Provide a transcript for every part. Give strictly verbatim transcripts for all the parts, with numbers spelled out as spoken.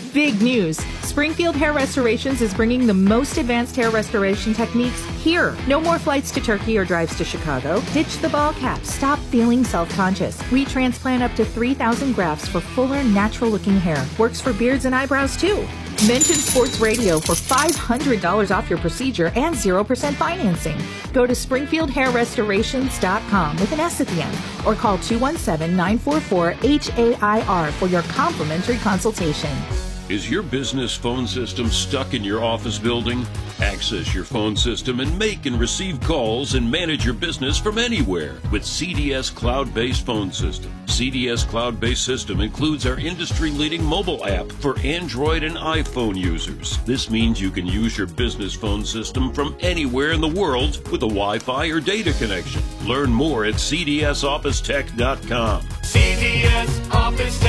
Big news! Springfield Hair Restorations is bringing the most advanced hair restoration techniques here. No more flights to Turkey or drives to Chicago. Ditch the ball cap. Stop feeling self-conscious. We transplant up to three thousand grafts for fuller, natural-looking hair. Works for beards and eyebrows, too. Mention Sports Radio for five hundred dollars off your procedure and zero percent financing. Go to springfield hair restorations dot com with an S at the end or call two one seven, nine four four, H A I R for your complimentary consultation. Is your business phone system stuck in your office building? Access your phone system and make and receive calls and manage your business from anywhere with C D S Cloud-Based Phone System. C D S Cloud-Based System includes our industry-leading mobile app for Android and iPhone users. This means you can use your business phone system from anywhere in the world with a Wi-Fi or data connection. Learn more at c d s office tech dot com. C D S Office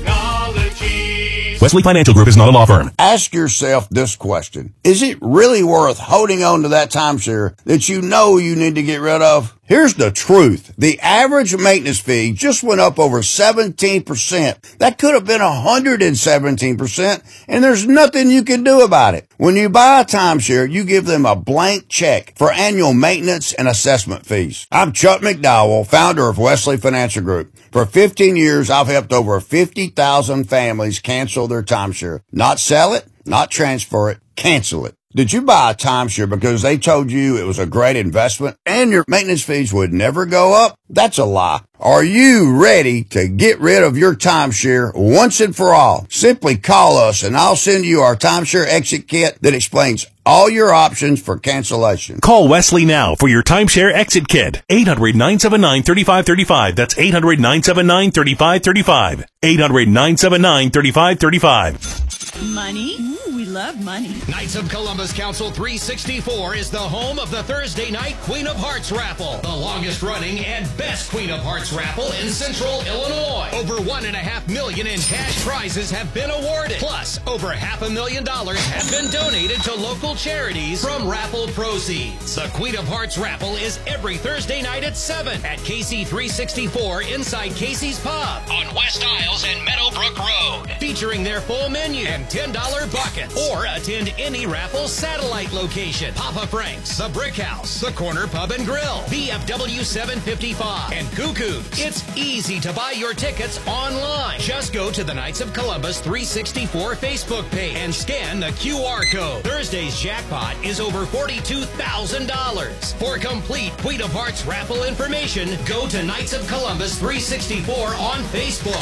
Technologies. Wesley Financial Group is not a law firm. Ask yourself this question. Is it really worth holding on to that timeshare that you know you need to get rid of? Here's the truth. The average maintenance fee just went up over seventeen percent. That could have been one hundred seventeen percent, and there's nothing you can do about it. When you buy a timeshare, you give them a blank check for annual maintenance and assessment fees. I'm Chuck McDowell, founder of Wesley Financial Group. For fifteen years, I've helped over fifty thousand families cancel their timeshare. Not sell it, not transfer it, cancel it. Did you buy a timeshare because they told you it was a great investment and your maintenance fees would never go up? That's a lie. Are you ready to get rid of your timeshare once and for all? Simply call us and I'll send you our timeshare exit kit that explains all your options for cancellation. Call Wesley now for your timeshare exit kit. eight hundred, nine seven nine, three five three five. That's eight hundred, nine seven nine, three five three five. eight hundred, nine seven nine, three five three five. Money? Ooh, we love money. Knights of Columbus Council three sixty-four is the home of the Thursday night Queen of Hearts raffle, the longest running and best Queen of Hearts raffle in Central Illinois. Over one and a half million in cash prizes have been awarded. Plus, over half a million dollars have been donated to local charities from raffle proceeds. The Queen of Hearts raffle is every Thursday night at seven at K C three sixty-four inside Casey's Pub on West Isles and Meadowbrook Road, featuring their full menu and ten dollar buckets. Or attend any raffle satellite location: Papa Frank's, the Brick House, the Corner Pub and Grill, B F W seven fifty-five, and Cuckoo's. It's easy to buy your tickets online. Just go to the Knights of Columbus three sixty-four Facebook page and scan the Q R code. Thursday's jackpot is over forty-two thousand dollars. For complete Queen of Hearts raffle information, go to Knights of Columbus three sixty-four on Facebook.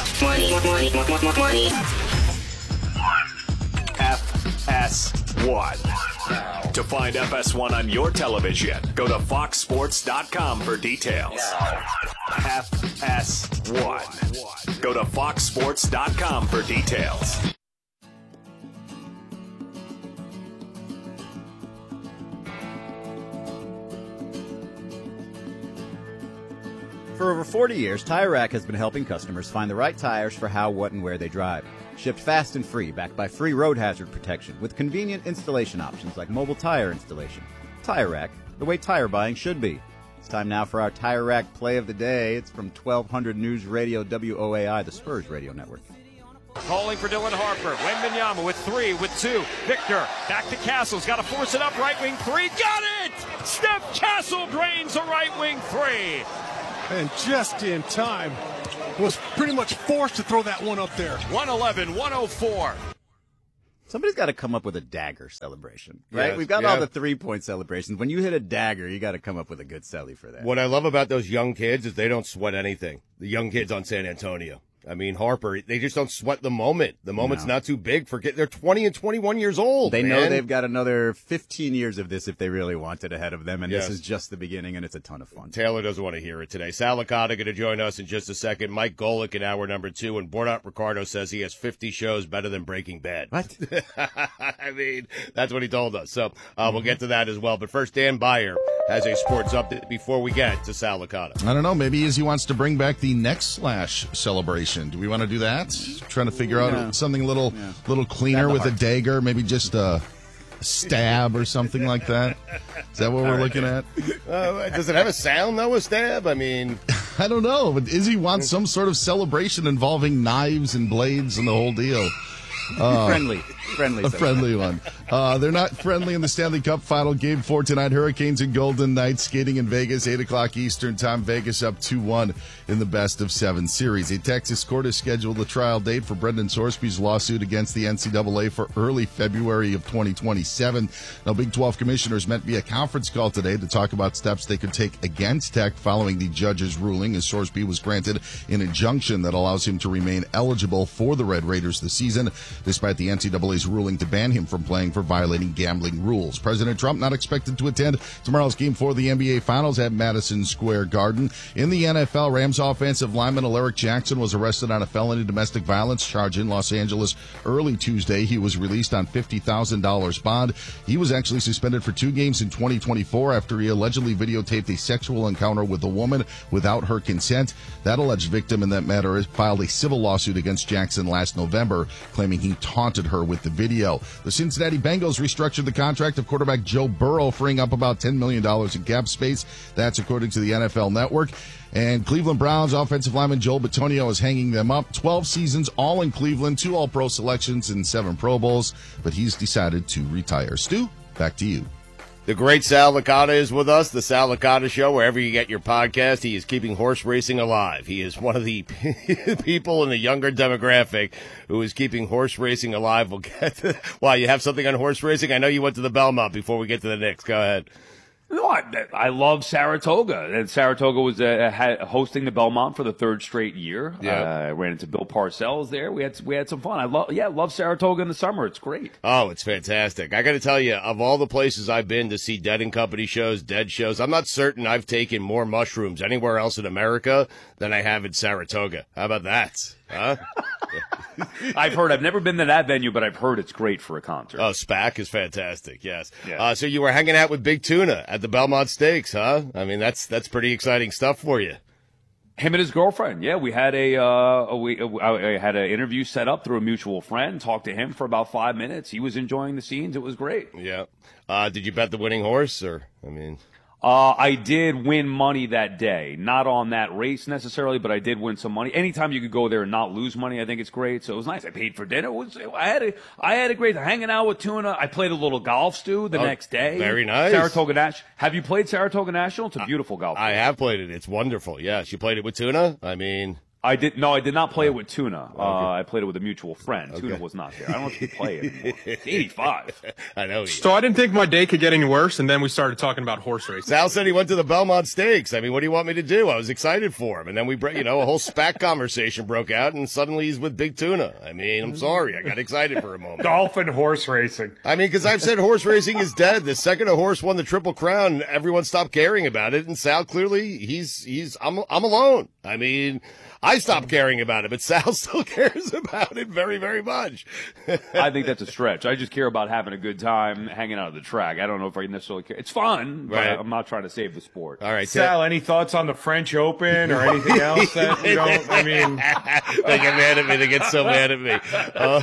F S one. To find F S one on your television, go to fox sports dot com for details. F S one. Go to fox sports dot com for details. For over forty years, Tire Rack has been helping customers find the right tires for how, what, and where they drive. Shipped fast and free, backed by free road hazard protection, with convenient installation options like mobile tire installation. Tire Rack, the way tire buying should be. It's time now for our Tire Rack play of the day. It's from twelve hundred News Radio W O A I, the Spurs radio network. Calling for Dylan Harper. Wembanyama with three, with two. Victor back to Castle's. Got to force it up. Right wing three. Got it! Steph Castle drains a right wing three. And just in time, was pretty much forced to throw that one up there. one eleven, one oh four. Somebody's got to come up with a dagger celebration, right? Yes, We've got yeah. all the three-point celebrations. When you hit a dagger, you got to come up with a good celly for that. What I love about those young kids is they don't sweat anything. The young kids on San Antonio. I mean, Harper, they just don't sweat the moment. The moment's No. not too big for get. They're twenty and twenty-one years old. They man. know they've got another fifteen years of this if they really want it ahead of them, and Yes. this is just the beginning, and it's a ton of fun. Taylor doesn't want to hear it today. Sal Licata going to join us in just a second. Mike Golick in hour number two, and Bornat Ricardo says he has fifty shows better than Breaking Bad. What? I mean, that's what he told us. So uh, we'll get to that as well. But first, Dan Beyer has a sports update before we get to Sal Licata. I don't know. Maybe Izzy wants to bring back the next slash celebration. Do we want to do that? Trying to figure out Yeah. something a little, Yeah. little cleaner with a heart. dagger, maybe just a stab or something like that. Is that what we're looking at? Uh, does it have a sound, though, a stab? I mean, I don't know, but Izzy wants some sort of celebration involving knives and blades and the whole deal. Uh, friendly. Friendly. A friendly one. Uh, they're not friendly in the Stanley Cup final. Game four tonight. Hurricanes and Golden Knights skating in Vegas, eight o'clock Eastern time. Vegas up two one in the best of seven series. A Texas court has scheduled a trial date for Brendan Sorsby's lawsuit against the N C double A for early February of twenty twenty-seven. Now, Big twelve commissioners met via conference call today to talk about steps they could take against Tech following the judge's ruling, as Sorsby was granted an injunction that allows him to remain eligible for the Red Raiders this season, despite the N C double A's ruling to ban him from playing for violating gambling rules. President Trump not expected to attend tomorrow's Game four of the N B A Finals at Madison Square Garden. In the N F L, Rams offensive lineman Alaric Jackson was arrested on a felony domestic violence charge in Los Angeles early Tuesday. He was released on fifty thousand dollars bond. He was actually suspended for two games in twenty twenty-four after he allegedly videotaped a sexual encounter with a woman without her consent. That alleged victim in that matter has filed a civil lawsuit against Jackson last November, claiming he taunted her with the video. The Cincinnati Bengals restructured the contract of quarterback Joe Burrow, freeing up about ten million dollars in cap space. That's according to the N F L Network. And Cleveland Browns offensive lineman Joel Bitonio is hanging them up. twelve seasons, all in Cleveland, two All-Pro selections and seven Pro Bowls, but he's decided to retire. Stu, back to you. The great Sal Licata is with us, the Sal Licata Show, wherever you get your podcast. He is keeping horse racing alive. He is one of the people in the younger demographic who is keeping horse racing alive. We'll get to, wow, you have something on horse racing? I know you went to the Belmont before we get to the Knicks. Go ahead. No, I, I love Saratoga, and Saratoga was uh, had, hosting the Belmont for the third straight year. Yeah, uh, I ran into Bill Parcells there. We had we had some fun. I love yeah, love Saratoga in the summer. It's great. Oh, it's fantastic. I got to tell you, of all the places I've been to see Dead and Company shows, Dead shows, I'm not certain I've taken more mushrooms anywhere else in America than I have in Saratoga. How about that? Huh? I've heard. I've never been to that venue, but I've heard it's great for a concert. Oh, SPAC is fantastic. Yes. Yeah. Uh, so you were hanging out with Big Tuna at the Belmont Stakes, huh? I mean, that's that's pretty exciting stuff for you. Him and his girlfriend. Yeah, we had a, uh, a we a, I had an interview set up through a mutual friend. Talked to him for about five minutes. He was enjoying the scenes. It was great. Yeah. Uh, did you bet the winning horse, or I mean? Uh, I did win money that day. Not on that race necessarily, but I did win some money. Anytime you could go there and not lose money, I think it's great. So it was nice. I paid for dinner. It was, I had a, I had a great hanging out with Tuna. I played a little golf, Stu, the oh, next day. Very nice. Saratoga National. Have you played Saratoga National? It's a beautiful golf I course. have played it. It's wonderful. Yes. You played it with Tuna? I mean... I did no, I did not play it with Tuna. Okay. Uh, I played it with a mutual friend. Okay. Tuna was not there. I don't know if you can play it anymore. It's eighty-five. I know. So I didn't think my day could get any worse, and then we started talking about horse racing. Sal said he went to the Belmont Stakes. I mean, what do you want me to do? I was excited for him, and then we, you know, a whole SPAC conversation broke out, and suddenly he's with Big Tuna. I mean, I'm sorry, I got excited for a moment. Golf and horse racing. I mean, because I've said horse racing is dead. The second a horse won the Triple Crown, everyone stopped caring about it, and Sal clearly he's he's I'm I'm alone. I mean. I stopped caring about it, but Sal still cares about it very, very much. I think that's a stretch. I just care about having a good time, hanging out at the track. I don't know if I necessarily care. It's fun, but right. I'm not trying to save the sport. All right, Sal, any thoughts on the French Open or anything else that you don't, I mean... They get mad at me. They get so mad at me. Uh,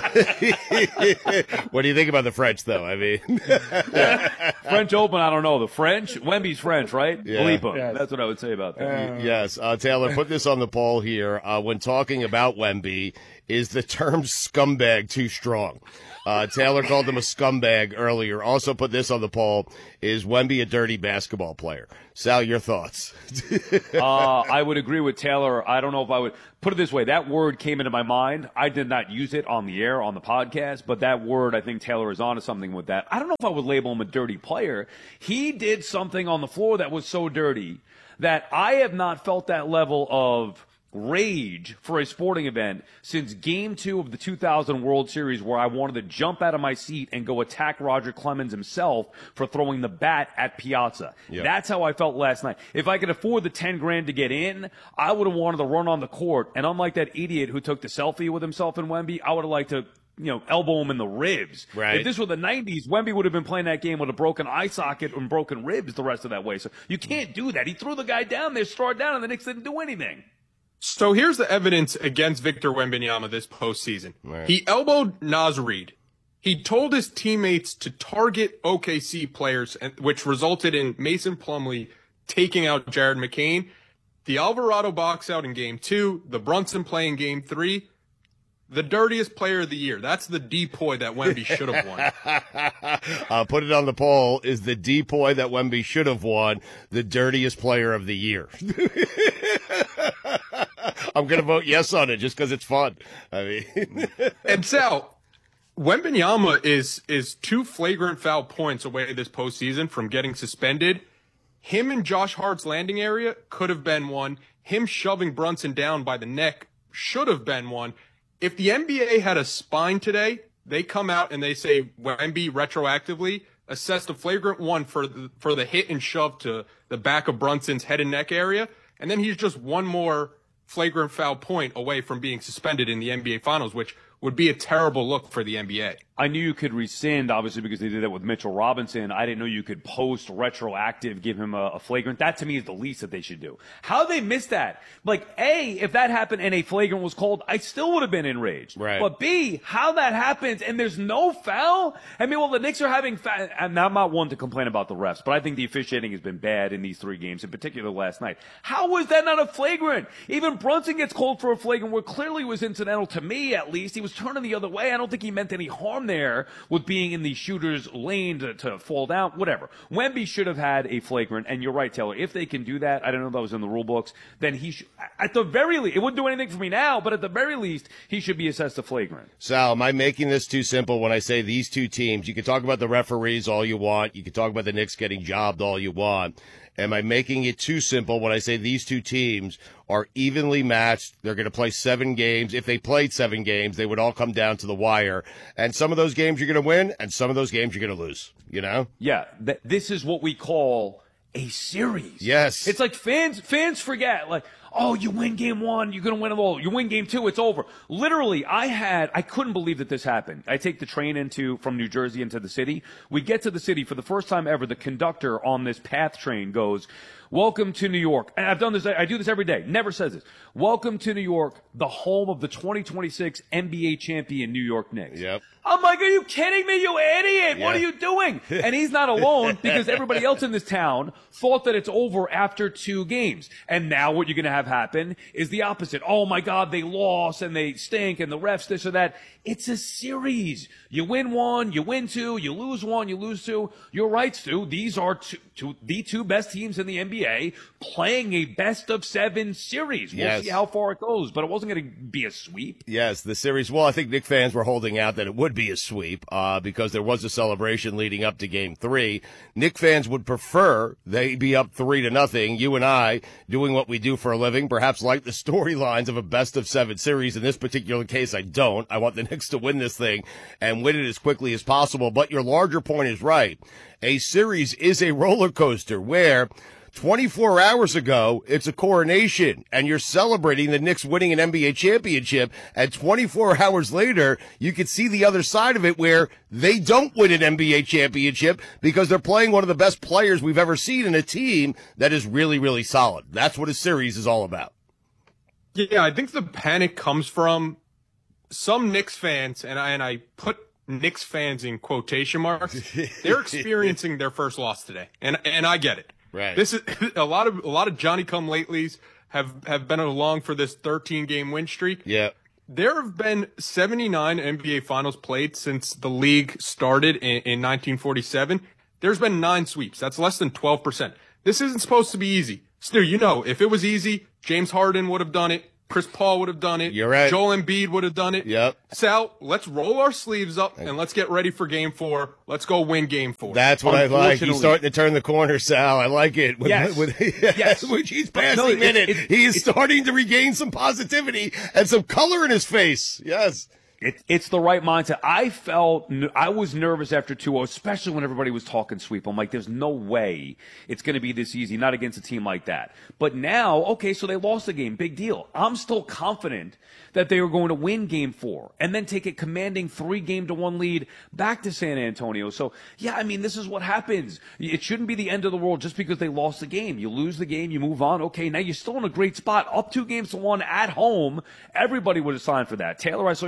what do you think about the French, though? I mean... yeah. French Open, I don't know. The French? Wemby's French, right? Yeah. Bleep 'em. Yes. That's what I would say about that. Uh, yes. Uh, Taylor, put this on the poll here. Uh, when talking about Wemby, is the term scumbag too strong? Uh, Taylor called him a scumbag earlier. Also put this on the poll. Is Wemby a dirty basketball player? Sal, your thoughts? uh, I would agree with Taylor. I don't know if I would put it this way. That word came into my mind. I did not use it on the air, on the podcast, but that word, I think Taylor is onto something with that. I don't know if I would label him a dirty player. He did something on the floor that was so dirty that I have not felt that level of rage for a sporting event since game two of the two thousand World Series, where I wanted to jump out of my seat and go attack Roger Clemens himself for throwing the bat at Piazza. Yep. That's how I felt last night. If I could afford the ten grand to get in, I would have wanted to run on the court. And unlike that idiot who took the selfie with himself in Wemby, I would have liked to, you know, elbow him in the ribs. Right. If this were the nineties, Wemby would have been playing that game with a broken eye socket and broken ribs the rest of that way. So you can't do that. He threw the guy down there, straw down, and the Knicks didn't do anything. So here's the evidence against Victor Wembanyama this postseason. Right. He elbowed Naz Reid. He told his teammates to target O K C players, which resulted in Mason Plumlee taking out Jared McCain. The Alvarado box out in game two, the Brunson play in game three. the dirtiest player of the year. That's the depoy that Wemby should have won. uh, put it on the poll. Is the depoy that Wemby should have won the dirtiest player of the year? I'm going to vote yes on it just because it's fun. I mean, and Sal, Wembanyama is is two flagrant foul points away this postseason from getting suspended. Him in Josh Hart's landing area could have been one. Him shoving Brunson down by the neck should have been one. If the N B A had a spine today, they come out and they say Wemby retroactively assessed a flagrant one for the, for the hit and shove to the back of Brunson's head and neck area, and then he's just one more flagrant foul point away from being suspended in the N B A Finals, which would be a terrible look for the N B A. I knew you could rescind, obviously, because they did that with Mitchell Robinson. I didn't know you could post retroactive, give him a, a flagrant. That, to me, is the least that they should do. How they missed that? Like, A, if that happened and a flagrant was called, I still would have been enraged. Right. But B, how that happens and there's no foul? I mean, well, the Knicks are having foul. And I'm not one to complain about the refs, but I think the officiating has been bad in these three games, in particular last night. How was that not a flagrant? Even Brunson gets called for a flagrant where clearly was incidental, to me at least. He was turning the other way. I don't think he meant any harm there with being in the shooter's lane to, to fall down, whatever. Wemby should have had a flagrant, and you're right, Taylor. If they can do that, I don't know if that was in the rule books, then he should, at the very least, it wouldn't do anything for me now, but at the very least, he should be assessed a flagrant. Sal, am I making this too simple when I say these two teams? You can talk about the referees all you want. You can talk about the Knicks getting jobbed all you want. Am I making it too simple when I say these two teams are evenly matched? They're going to play seven games. If they played seven games, they would all come down to the wire. And some of those games you're going to win, and some of those games you're going to lose, you know? Yeah, th- this is what we call a series. Yes. It's like fans fans forget, like, oh, you win game one, you're going to win it all. You win game two, it's over. Literally, I had, I couldn't believe that this happened. I take the train into, from New Jersey into the city. We get to the city for the first time ever. The conductor on this PATH train goes, welcome to New York. And I've done this, I do this every day. Never says this. Welcome to New York, the home of the twenty twenty-six N B A champion New York Knicks. Yep. I'm like, are you kidding me, you idiot? Yeah. What are you doing? And he's not alone because everybody else in this town thought that it's over after two games. And now what you're going to have happen is the opposite. Oh, my God, they lost and they stink and the refs this or that. It's a series. You win one, you win two, you lose one, you lose two. You're right, Stu. These are two, two, the two best teams in the N B A playing a best of seven series. We'll Yes. see how far it goes, but it wasn't going to be a sweep. Yes, the series. Well, I think Knicks fans were holding out that it would be a sweep uh, because there was a celebration leading up to game three. Knicks fans would prefer they be up three to nothing. You and I, doing what we do for a living, perhaps like the storylines of a best of seven series. In this particular case, I don't. I want the Knicks to win this thing and win it as quickly as possible. But your larger point is right. A series is a roller coaster where twenty-four hours ago, it's a coronation, and you're celebrating the Knicks winning an N B A championship, and twenty-four hours later, you can see the other side of it where they don't win an N B A championship because they're playing one of the best players we've ever seen in a team that is really, really solid. That's what a series is all about. Yeah, I think the panic comes from some Knicks fans, and I, and I put Knicks fans in quotation marks. They're experiencing their first loss today, and and I get it. Right. This is a lot of a lot of Johnny come latelys have have been along for this thirteen game win streak. Yeah. There have been seventy-nine N B A finals played since the league started in, in nineteen forty-seven. There's been nine sweeps. That's less than twelve percent. This isn't supposed to be easy. Stu, you know, if it was easy, James Harden would have done it. Chris Paul would have done it. You're right. Joel Embiid would have done it. Yep. Sal, let's roll our sleeves up and let's get ready for game four. Let's go win game four. That's what I like. He's starting to turn the corner, Sal. I like it. With, Yes. With, Yes. Which he's passing No, it- in it. it- He is it- starting to regain some positivity and some color in his face. Yes. It, it's the right mindset. I felt, I was nervous after two oh, especially when everybody was talking sweep. I'm like, there's no way it's going to be this easy, not against a team like that. But now, okay, so they lost the game. Big deal. I'm still confident that they were going to win game four and then take a commanding three game to one lead back to San Antonio. So, yeah, I mean, this is what happens. It shouldn't be the end of the world just because they lost the game. You lose the game, you move on. Okay, now you're still in a great spot. Up two games to one at home. Everybody would have signed for that. Taylor, I saw your post on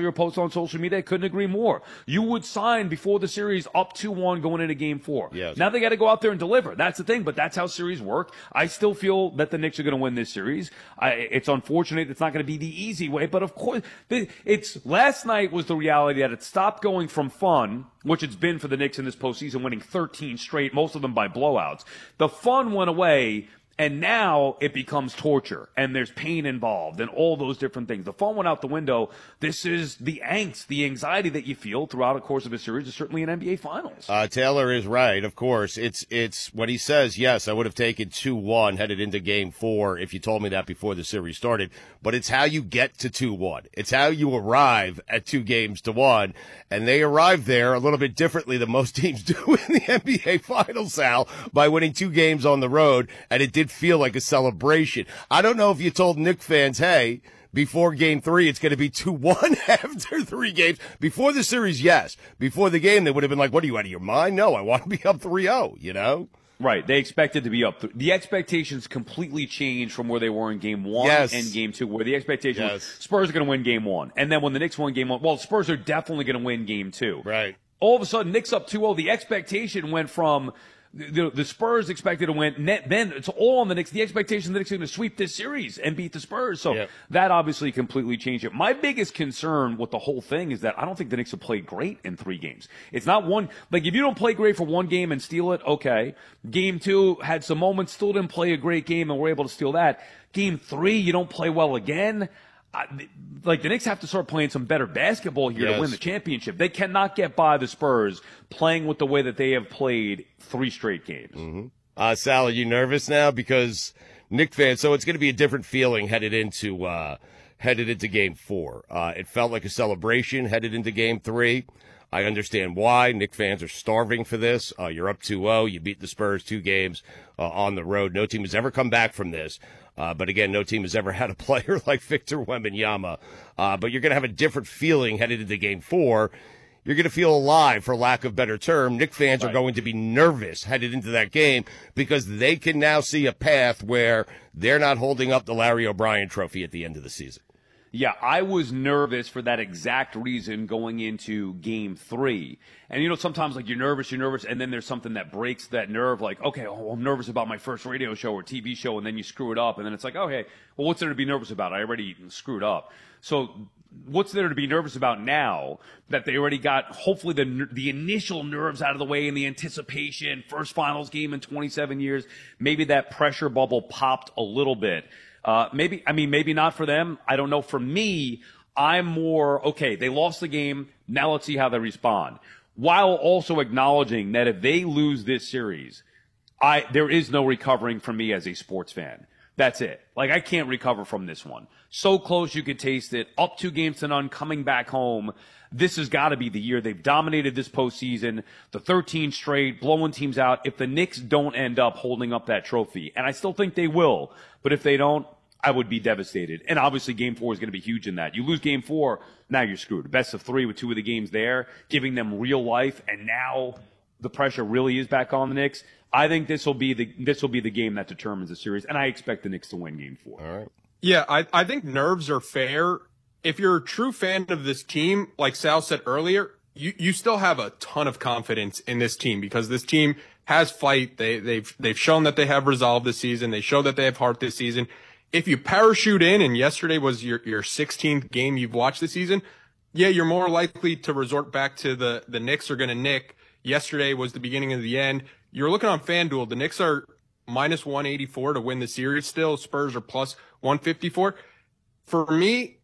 on social media. I couldn't agree more. You would sign before the series up two one going into game four. Yes. Now they got to go out there and deliver. That's the thing, but that's how series work. I still feel that the Knicks are going to win this series. I, it's unfortunate it's not going to be the easy way, but of course, it's last night was the reality that it stopped going from fun, which it's been for the Knicks in this postseason, winning thirteen straight, most of them by blowouts. The fun went away. And now it becomes torture, and there's pain involved, and all those different things. The fun went out the window. This is the angst, the anxiety that you feel throughout the course of a series, is certainly in N B A Finals. Uh, Taylor is right, of course. It's it's what he says. Yes, I would have taken two one headed into Game Four if you told me that before the series started. But it's how you get to two one. It's how you arrive at two games to one, and they arrive there a little bit differently than most teams do in the N B A Finals, Sal, by winning two games on the road, and it did feel like a celebration. I don't know if you told Knicks fans, hey, before game three, it's going to be two one after three games. Before the series, yes. Before the game, they would have been like, what are you, out of your mind? No, I want to be up three oh, you know? Right. They expected to be up. The expectations completely changed from where they were in game one yes. and game two, where the expectation yes. was Spurs are going to win game one. And then when the Knicks won game one, well, Spurs are definitely going to win game two. Right. All of a sudden, Knicks up two oh. The expectation went from The, the Spurs expected to win. Net, then it's all on the Knicks. The expectation the Knicks are going to sweep this series and beat the Spurs. So yep. that obviously completely changed it. My biggest concern with the whole thing is that I don't think the Knicks have played great in three games. It's not one, like if you don't play great for one game and steal it, okay. Game two had some moments, still didn't play a great game and were able to steal that. Game three, you don't play well again. I, like the Knicks have to start playing some better basketball here yes. to win the championship. They cannot get by the Spurs playing with the way that they have played three straight games. Mm-hmm. Uh, Sal, are you nervous now? Because Knicks fans, so it's going to be a different feeling headed into uh, headed into Game Four. Uh, it felt like a celebration headed into Game Three. I understand why. Knicks fans are starving for this. Uh, you're up two oh. You beat the Spurs two games uh, on the road. No team has ever come back from this. Uh, but again, no team has ever had a player like Victor Wembanyama. Uh, but you're going to have a different feeling headed into Game Four. You're going to feel alive, for lack of a better term. Knicks fans right. are going to be nervous headed into that game because they can now see a path where they're not holding up the Larry O'Brien trophy at the end of the season. Yeah, I was nervous for that exact reason going into game three. And, you know, sometimes, like, you're nervous, you're nervous, and then there's something that breaks that nerve, like, okay, oh, I'm nervous about my first radio show or T V show, and then you screw it up, and then it's like, okay, well, what's there to be nervous about? I already screwed up. So what's there to be nervous about now that they already got, hopefully, the the initial nerves out of the way and the anticipation, first finals game in twenty-seven years, maybe that pressure bubble popped a little bit. Uh, maybe, I mean, maybe not for them. I don't know. For me, I'm more, okay, they lost the game. Now let's see how they respond. While also acknowledging that if they lose this series, I, there is no recovering from me as a sports fan. That's it. Like, I can't recover from this one. So close you could taste it. Up two games to none, coming back home. This has got to be the year. They've dominated this postseason, the thirteen straight, blowing teams out. If the Knicks don't end up holding up that trophy, and I still think they will, but if they don't, I would be devastated. And obviously game four is going to be huge in that. You lose game four, now you're screwed. Best of three with two of the games there, giving them real life, and now the pressure really is back on the Knicks. I think this will be the this will be the game that determines the series, and I expect the Knicks to win game four. All right. Yeah, I, I think nerves are fair. If you're a true fan of this team, like Sal said earlier, you, you still have a ton of confidence in this team because this team has fight. They, they've, they've shown that they have resolve this season. They show that they have heart this season. If you parachute in and yesterday was your, your sixteenth game you've watched this season, yeah, you're more likely to resort back to the, the Knicks are going to nick. Yesterday was the beginning of the end. You're looking on FanDuel. The Knicks are minus one eighty-four to win the series still. Spurs are plus one fifty-four. For me,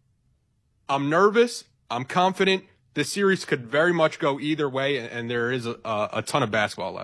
I'm nervous. I'm confident. This series could very much go either way, and there is a, a ton of basketball left.